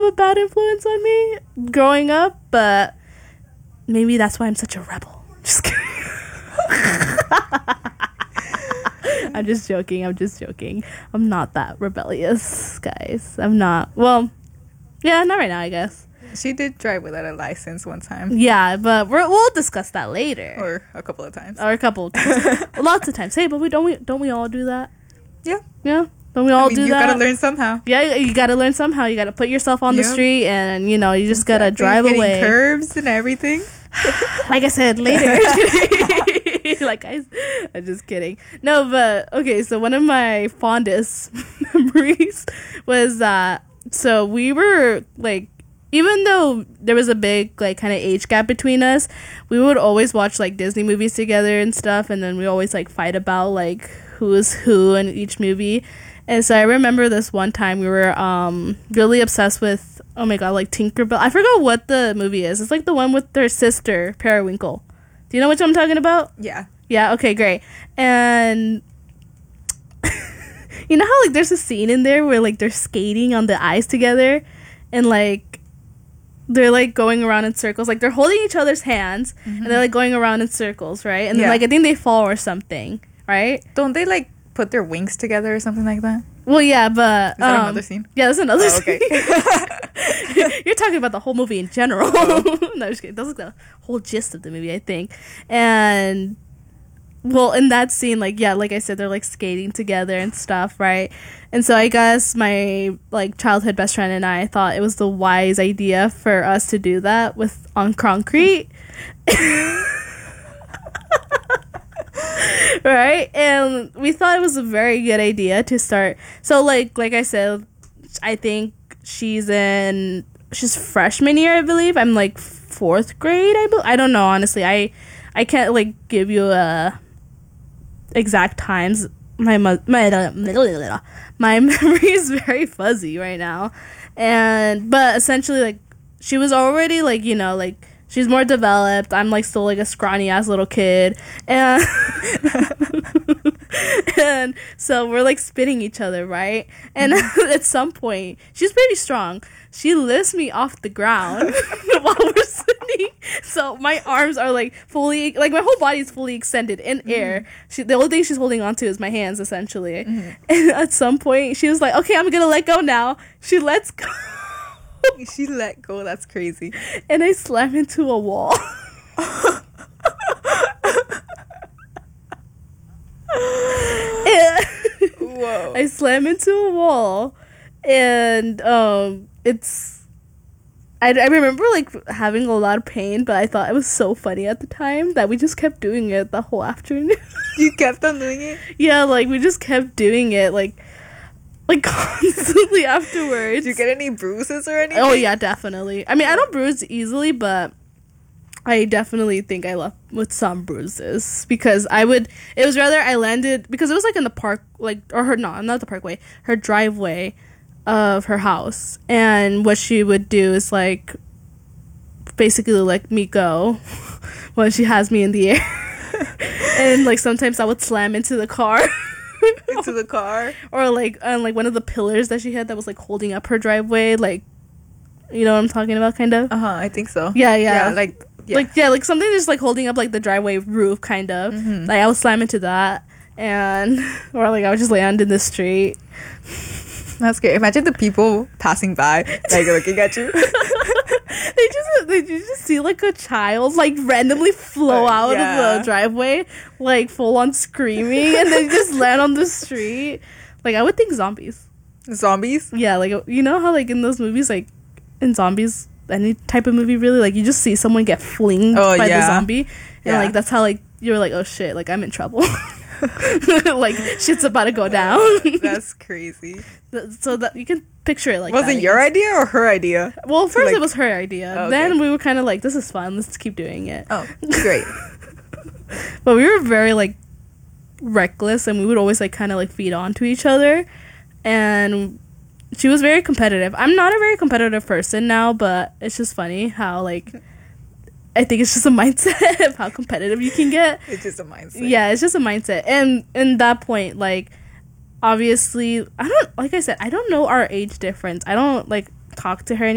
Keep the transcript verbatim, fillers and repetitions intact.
a bad influence on me growing up, but maybe that's why I'm such a rebel. Just kidding. I'm just joking. I'm just joking. I'm not that rebellious, guys. I'm not. Well, yeah, not right now, I guess. She did drive without a license one time. Yeah, but we're, we'll discuss that later. Or a couple of times. Or a couple of times. Lots of times. Hey, but we don't we don't we all do that? Yeah. Yeah. Don't we all I mean, do you that? You gotta learn somehow. Yeah, you gotta learn somehow. You gotta put yourself on yep. the street, and you know you just exactly. gotta drive Hitting away. Curves and everything. Like I said, later. Like I, I'm just kidding. No, but okay. So one of my fondest memories was that. So we were like, even though there was a big like kind of age gap between us, we would always watch like Disney movies together and stuff, and then we always like fight about like who is who in each movie. And so I remember this one time we were um really obsessed with, oh my god, like Tinkerbell. I forgot what the movie is. It's like the one with their sister, Periwinkle. Do you know what I'm talking about? Yeah. Yeah, okay, great. And you know how like there's a scene in there where like they're skating on the ice together and like they're like going around in circles. Like they're holding each other's hands mm-hmm. and they're like going around in circles, right? And yeah. then like I think they fall or something, right? Don't they like put their wings together or something like that? Well, yeah, but... Is that um, another scene? Yeah, that's another oh, okay. scene. You're talking about the whole movie in general. Oh. No, I'm just kidding. That's like the whole gist of the movie, I think. And... Well, in that scene, like, yeah, like I said, they're, like, skating together and stuff, right? And so I guess my, like, childhood best friend and I thought it was the wise idea for us to do that with on concrete. Right? And we thought it was a very good idea to start. So, like, like I said, I think she's in, she's freshman year, I believe. I'm, like, fourth grade, I believe. I don't know, honestly. I, I can't, like, give you a... exact times. My mo- my my memory is very fuzzy right now, and but essentially like she was already like you know like she's more developed. I'm like still like a scrawny ass little kid, and and so we're like spitting each other, right? And at some point she's pretty strong. She lifts me off the ground while we're sitting. So my arms are like fully, like my whole body is fully extended in mm-hmm. air. She, the only thing she's holding on to is my hands, essentially. Mm-hmm. And at some point, she was like, okay, I'm going to let go now. She lets go. She let go. That's crazy. And I slam into a wall. Whoa. I slam into a wall. And um, it's... I, I remember, like, having a lot of pain, but I thought it was so funny at the time that we just kept doing it the whole afternoon. You kept on doing it? Yeah, like, we just kept doing it, like, like constantly afterwards. Did you get any bruises or anything? Oh, yeah, definitely. I mean, I don't bruise easily, but I definitely think I left with some bruises. Because I would... It was rather I landed... Because it was, like, in the park, like... Or her... No, not the parkway. Her driveway of her house, and what she would do is like basically let me go when she has me in the air. And like sometimes I would slam into the car into the car or like on like one of the pillars that she had that was like holding up her driveway, like, you know what I'm talking about, kind of. Uh-huh, I think so. Yeah, yeah, yeah like yeah. like yeah like something just like holding up like the driveway roof, kind of. Mm-hmm. Like I would slam into that, and or like I would just land in the street. That's great. Imagine the people passing by, like, looking at you. they just they just see, like, a child, like, randomly flow uh, out yeah. of the driveway, like, full-on screaming, and then just land on the street. Like, I would think zombies. Zombies? Yeah, like, you know how, like, in those movies, like, in zombies, any type of movie, really, like, you just see someone get flinged oh, by yeah. the zombie, and, yeah. like, that's how, like, you're like, oh, shit, like, I'm in trouble. Like shit's about to go down. That's crazy. So that you can picture it like was that. Was it your idea or her idea? Well, first like, it was her idea. Oh, okay. Then we were kind of like, this is fun, let's keep doing it. Oh, great. But we were very like reckless, and we would always like kind of like feed on to each other, and she was very competitive. I'm not a very competitive person now, but it's just funny how like I think it's just a mindset of how competitive you can get. It's just a mindset. Yeah, it's just a mindset. And in that point, like, obviously, I don't, like I said, I don't know our age difference. I don't, like, talk to her anymore.